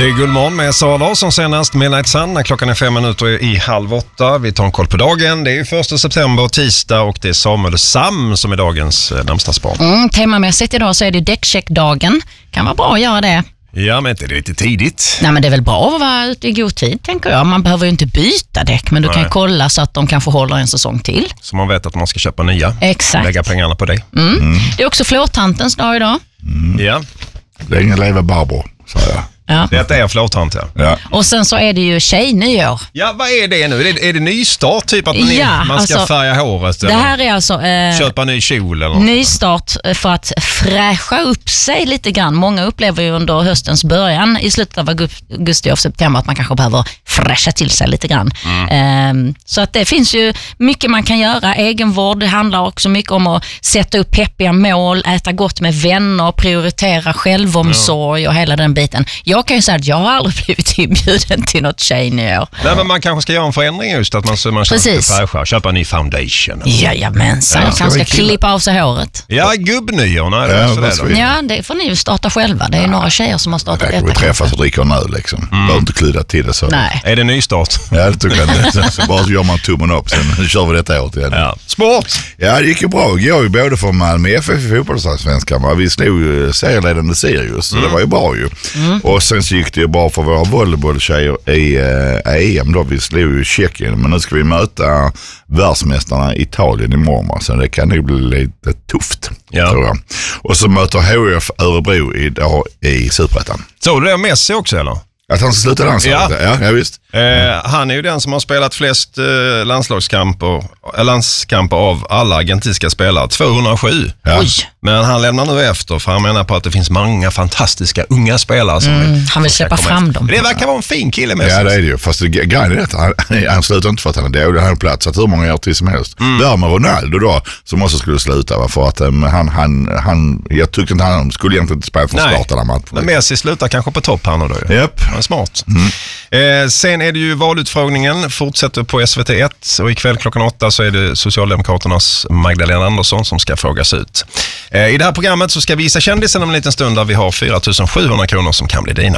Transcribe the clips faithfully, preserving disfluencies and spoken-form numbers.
Det är Guldmorgon med Sara Larsson senast, Midnight Sun, när klockan är fem minuter i halv åtta. Vi tar en koll på dagen. Det är ju första september, tisdag, och det är Samuel och Sam som är dagens namnsdagsbarn. Mm, temamässigt idag så är det däckcheckdagen. Kan vara bra att göra det. Ja, men inte det är lite tidigt. Nej, men det är väl bra att vara ute i god tid, tänker jag. Man behöver ju inte byta däck, men du Nej. kan kolla så att de kanske håller en säsong till. Så man vet att man ska köpa nya. Exakt. Lägga pengarna på det. Mm. Mm. Det är också flårtantens dag idag. Mm. Ja. Länge leva Barbro, sa jag. Ja. Det är flårtant, ja. Ja. Och sen så är det ju tjejnyår. Ja, vad är det nu? Är det, är det nystart, typ att man, Ja, man ska alltså, färga håret? Det här är alltså eh, köpa ny kjol eller något. nystart för att fräscha upp sig lite grann. Många upplever ju under höstens början, i slutet av augusti och september, att man kanske behöver fräscha till sig lite grann. Mm. Eh, så att det finns ju mycket man kan göra. Egenvård, det handlar också mycket om att sätta upp peppiga mål, äta gott med vänner, prioritera självomsorg och hela den biten. Jag kan ju säga att jag har aldrig blivit inbjuden till något tjejnyår. Nej, men man kanske ska göra en förändring just, att man, man ska fräscha, köpa en ny foundation. Jajamensan, Ja, man ska klippa av sig håret. Ja, gubbnyår, nej, det Ja, är vad så det Ja, det får ni ju starta själva. Det är ja. några tjejer som har startat det. detta. Vi träffas och dricker en öl liksom. Mm. Behöver inte klydda till det så. Nej. Är det nystart? Ja, det tycker jag. Sen så bara gör man tummen upp, sen kör vi detta åt igen. Ja. Sport! Ja, det gick ju bra. Jag är både för Malmö F F i fotbollsallsvenskan. Vi slog ju serieledande Sirius, så mm. det var ju bra ju. Mm. Och sen så gick det ju bra för våra volleybolltjejer i eh, E M då. Vi slog ju Tjeckien, men nu ska vi möta världsmästarna i Italien imorgon. Så det kan nog bli lite tufft, ja. tror jag. Och så möter H F Örebro idag i Superettan. Så du det Messi också, eller? Att han ska sluta dansa? Ja. Ja, ja visst. Eh, han är ju den som har spelat flest eh, landslagskamper, eh, landskamper av alla argentinska spelare, tvåhundrasju. Ja. Oj. Men han lämnar nu efter, för han menar på att det finns många fantastiska unga spelare som mm, vill, han vill släppa fram efter. dem. Det verkar vara en fin kille med sig. Ja, det är det ju. Fast det, grejen är att han, han slutar inte för att han är dålig. Han har plats att hur många år till som helst. Mm. Där med Ronaldo då, som också skulle sluta. Va? För att um, han, han, han, jag tyckte inte han skulle egentligen inte spela från start den här matchen. Men Messi slutar kanske på topp här nu då. Yep. Han är smart. Mm. Eh, sen är det ju valutfrågningen, fortsätter på S V T ett, och ikväll klockan åtta så är det Socialdemokraternas Magdalena Andersson som ska frågas ut. Eh, I det här programmet så ska vi visa kändisen om en liten stund, där vi har fyra tusen sjuhundra kronor som kan bli dina.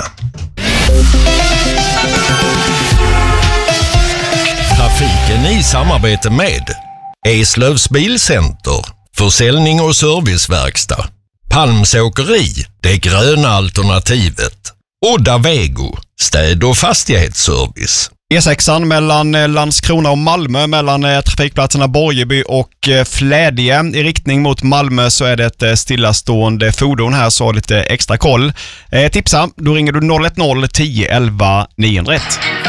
Trafiken i samarbete med Eslövs Bilcenter, försäljning och serviceverkstad, Palmsåkeri, det gröna alternativet, Odda Vego, städ- och fastighetsservice. E sexan mellan Landskrona och Malmö, mellan trafikplatserna Borgeby och Flädje. I riktning mot Malmö så är det ett stillastående fordon här, så lite extra koll. Eh, tipsa, då ringer du noll ett noll tio elva niohundraett.